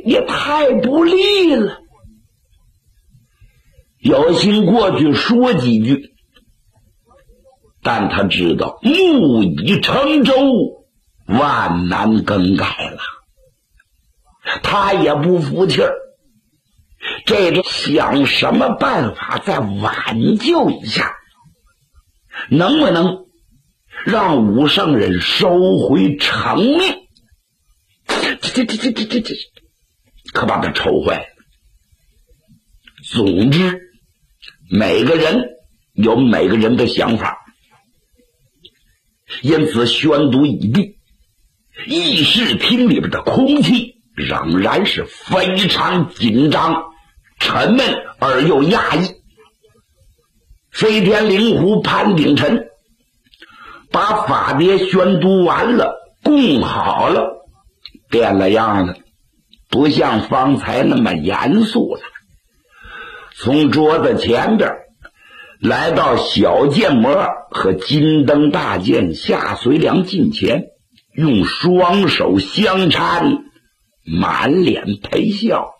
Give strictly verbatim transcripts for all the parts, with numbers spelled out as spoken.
也太不利了。有心过去说几句，但他知道木已成舟，万难更改了，他也不服气儿，这个想什么办法再挽救一下，能不能让武圣人收回成命？这这这这这这可把他愁坏了。总之，每个人有每个人的想法，因此宣读已毕，议事厅里边的空气仍然是非常紧张、沉闷而又压抑。飞天灵狐潘鼎臣把法牒宣读完了，供好了，变了样了，不像方才那么严肃了。从桌子前边来到小剑魔和金灯大剑夏随良近前，用双手相搀，满脸陪笑。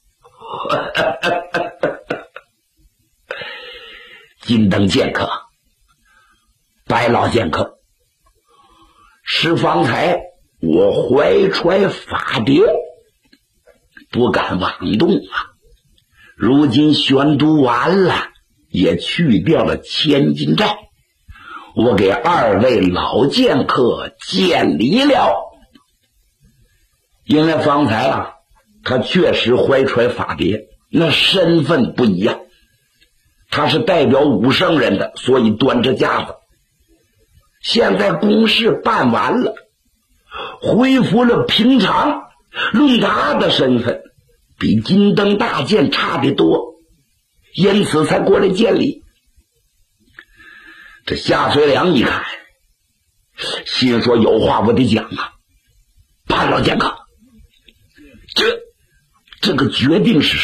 金灯剑客，白老剑客，是方才我怀揣法牒，不敢妄动啊。如今宣读完了，也去掉了千金债，我给二位老剑客见礼了。因为方才啊，他确实怀揣法牒，那身份不一样，他是代表武圣人的，所以端着架子。现在公事办完了，恢复了平常，论他的身份比金灯大剑差得多，因此才过来见礼。这夏随良一看，心说有话我得讲啊，潘老剑客，这这个决定是